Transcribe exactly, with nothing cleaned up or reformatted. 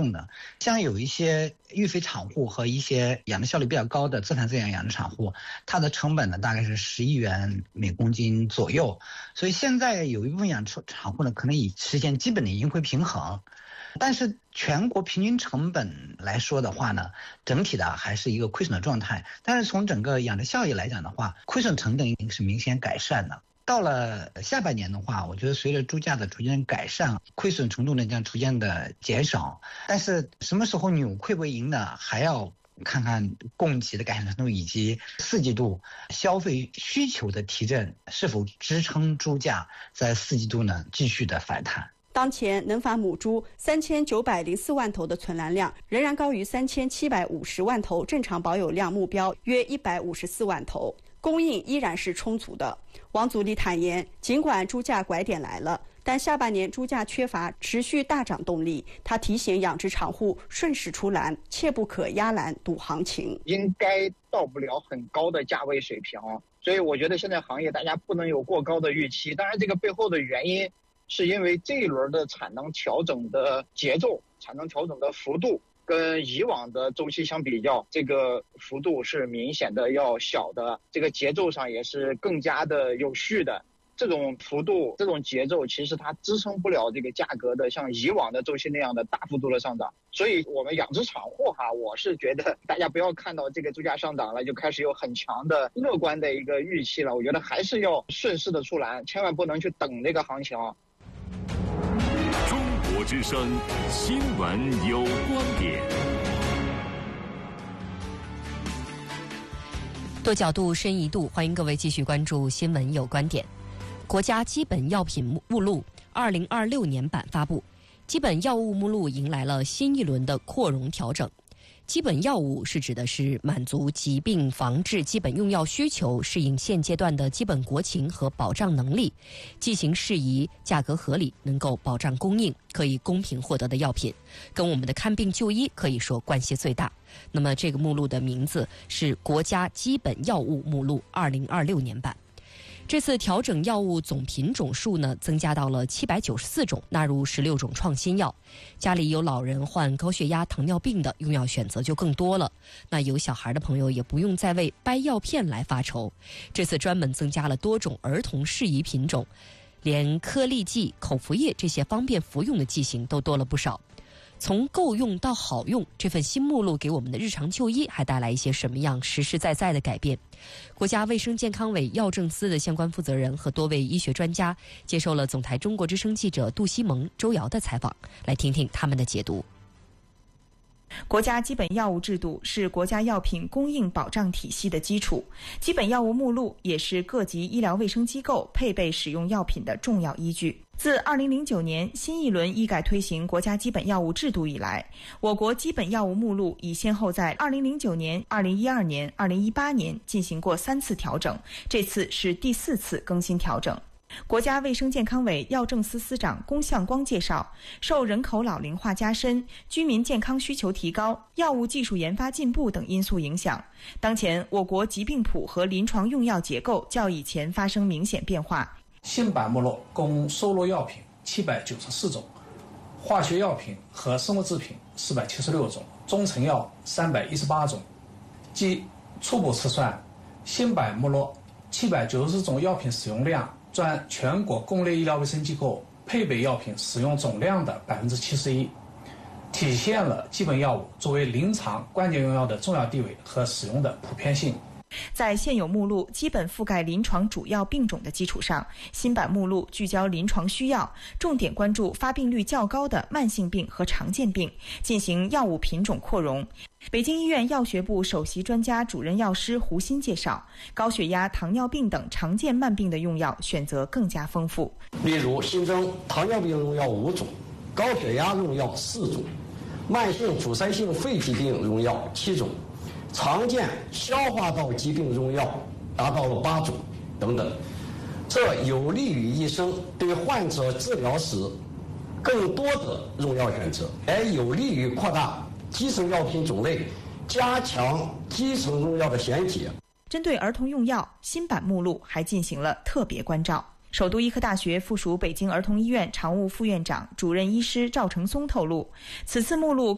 用的。像有一些育肥厂户和一些养殖效率比较高的自产自养养殖厂户，它的成本呢大概是十亿元每公斤左右。所以现在有一部分养殖厂户呢，可能已实现基本的盈亏平衡。但是全国平均成本来说的话呢，整体的还是一个亏损的状态。但是从整个养殖效益来讲的话，亏损成本已经是明显改善的。到了下半年的话，我觉得随着猪价的逐渐改善，亏损程度呢将逐渐的减少。但是什么时候扭亏为盈呢，还要看看供给的改善程度以及四季度消费需求的提振是否支撑猪价在四季度呢继续的反弹。 当前能繁母猪三千九百零四万头的存栏量仍然高于三千七百五十万头正常保有量目标约一百五十四万头，供应依然是充足的。王祖立坦言，尽管猪价拐点来了，但下半年猪价缺乏持续大涨动力。他提醒养殖场户顺势出栏，切不可压栏赌行情， 应该到不了很高的价位水平，所以我觉得现在行业大家不能有过高的预期。当然这个背后的原因是因为这一轮的产能调整的节奏、产能调整的幅度跟以往的周期相比较，这个幅度是明显的要小的，这个节奏上也是更加的有序的。这种幅度、这种节奏，其实它支撑不了这个价格的像以往的周期那样的大幅度的上涨。所以我们养殖场户哈，我是觉得大家不要看到这个猪价上涨了就开始有很强的乐观的一个预期了。我觉得还是要顺势的出栏，千万不能去等这个行情。 中国之声，新闻有观点。 多角度深一度，欢迎各位继续关注新闻有观点。国家基本药品目录二零二六年版发布，基本药物目录迎来了新一轮的扩容调整。基本药物是指的是满足疾病防治基本用药需求，适应现阶段的基本国情和保障能力，剂型适宜、价格合理，能够保障供应，可以公平获得的药品，跟我们的看病就医可以说关系最大。那么这个目录的名字是国家基本药物目录二零二六年版。这次调整药物总品种数呢，增加到了七百九十四种，纳入十六种创新药。家里有老人患高血压、糖尿病的，用药选择就更多了。那有小孩的朋友也不用再为掰药片来发愁。这次专门增加了多种儿童适宜品种，连颗粒剂、口服液这些方便服用的剂型都多了不少。从够用到好用，这份新目录给我们的日常就医还带来一些什么样实实在在的改变？国家卫生健康委药政司的相关负责人和多位医学专家接受了总台中国之声记者杜西蒙、周瑶的采访，来听听他们的解读。 国家基本药物制度是国家药品供应保障体系的基础，基本药物目录也是各级医疗卫生机构配备使用药品的重要依据。自二零零九年新一轮医改推行国家基本药物制度以来，我国基本药物目录已先后在二零零九年、二零一二年、二零一八年进行过三次调整，这次是第四次更新调整。国家卫生健康委药政司司长龚向光介绍，受人口老龄化加深、居民健康需求提高、药物技术研发进步等因素影响，当前我国疾病谱和临床用药结构较以前发生明显变化。 新版目录共收录药品七百九十四种，化学药品和生物制品四百七十六种，中成药三百一十八种。即初步测算，新版目录七百九十种药品使用量占全国公立医疗卫生机构配备药品使用总量的百分之七十一，体现了基本药物作为临床关键用药的重要地位和使用的普遍性。 在现有目录基本覆盖临床主要病种的基础上，新版目录聚焦临床需要，重点关注发病率较高的慢性病和常见病，进行药物品种扩容。北京医院药学部首席专家主任药师胡鑫介绍，高血压、糖尿病等常见慢病的用药选择更加丰富。 例如新增糖尿病用药五种，高血压用药四种，慢性阻塞性肺疾病用药七种，常见消化道疾病用药达到了八种等等。这有利于医生对患者治疗时更多的用药选择，也有利于扩大基层药品种类，加强基层用药的衔接。 针对儿童用药，新版目录还进行了特别关照。首都医科大学附属北京儿童医院常务副院长、主任医师赵成松透露，此次目录